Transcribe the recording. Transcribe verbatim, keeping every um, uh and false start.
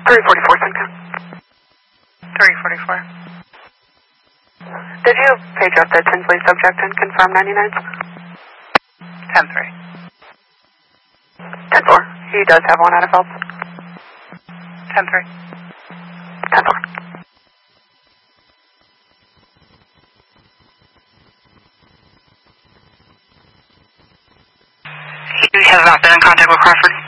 three forty-four, Simcoe. three forty-four. Did you page up the Tinsley subject and confirm ninety-nines? ten three. ten four. He does have one out of Phelps. ten three. ten four. We have not been in contact with Crawford.